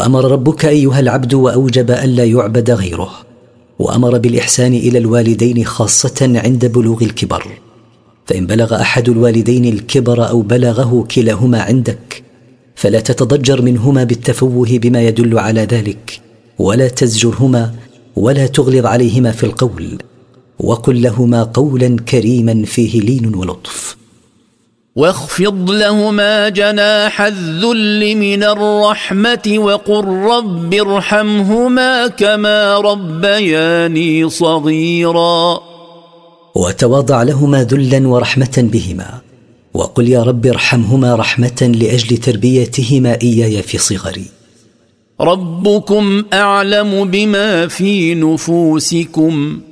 وأمر ربك أيها العبد وأوجب ألا يعبد غيره، وأمر بالإحسان إلى الوالدين خاصة عند بلوغ الكبر. فإن بلغ أحد الوالدين الكبر أو بلغه كلاهما عندك فلا تتضجر منهما بالتفوه بما يدل على ذلك، ولا تزجرهما ولا تغلظ عليهما في القول، وقل لهما قولا كريما فيه لين ولطف. واخفض لهما جناح الذل من الرحمة وقل رب ارحمهما كما ربياني صغيرا. وتواضع لهما ذلا ورحمة بهما، وقل يا رب ارحمهما رحمة لأجل تربيتهما إياي في صغري. ربكم أعلم بما في نفوسكم